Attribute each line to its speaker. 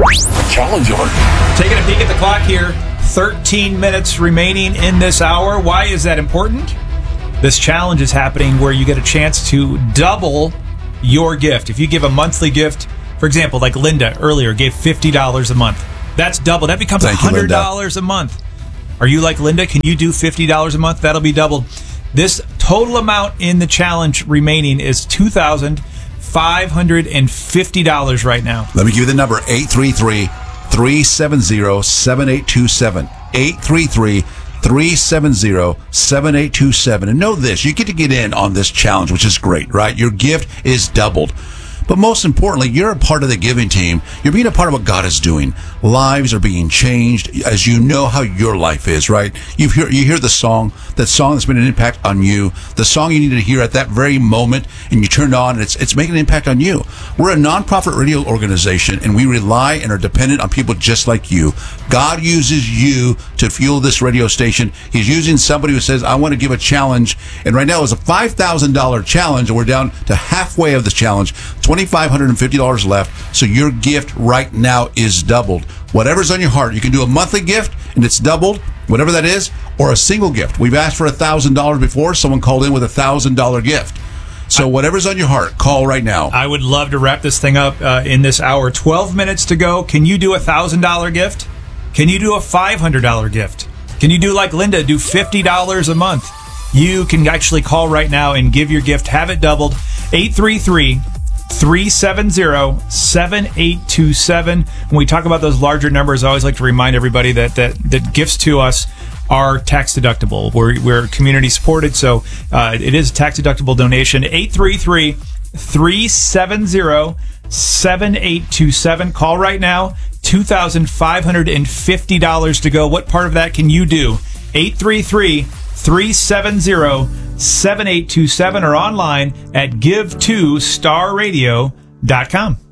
Speaker 1: Challenge alert.
Speaker 2: Taking a peek at the clock here. 13 minutes remaining in this hour. Why is that important? This challenge is happening where you get a chance to double your gift. If you give a monthly gift, for example, like Linda earlier gave $50 a month. That's double. That becomes $100 a month. Are you like Linda? Can you do $50 a month? That'll be doubled. This total amount in the challenge remaining is $2,550 right now.
Speaker 3: Let me give you the number, 833-370-7827. 833-370-7827. And know this, you get to get in on this challenge, which is great, right? Your gift is doubled. But most importantly, you're a part of the giving team. You're being a part of what God is doing. Lives are being changed as you know how your life is, right? You hear the song, that song that's been an impact on you, the song you needed to hear at that very moment, and you turned on, and it's making an impact on you. We're a nonprofit radio organization, and we rely and are dependent on people just like you. God uses you to fuel this radio station. He's using somebody who says, I want to give a challenge. And right now it's a $5,000 challenge, and we're down to halfway of the challenge. $2,550 left, so your gift right now is doubled. Whatever's on your heart, you can do a monthly gift, and it's doubled, whatever that is, or a single gift. We've asked for $1,000 before. Someone called in with a $1,000 gift. So whatever's on your heart, call right now.
Speaker 2: I would love to wrap this thing up in this hour. 12 minutes to go. Can you do a $1,000 gift? Can you do a $500 gift? Can you do like Linda, do $50 a month? You can actually call right now and give your gift. Have it doubled. 833-370-7827. When we talk about those larger numbers, I always like to remind everybody that gifts to us are tax deductible. We're community supported, so it is a tax deductible donation. 833-370-7827. Call right now. $2,550 to go. What part of that can you do? 833-370-7827 or online at give2starradio.com.